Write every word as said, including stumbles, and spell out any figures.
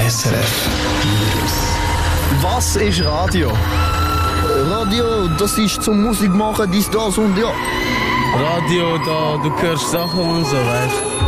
S R F News. Was ist Radio? Radio, das ist zum Musik machen, dies, das und ja. Radio, da du hörst Sachen und so, weißt du.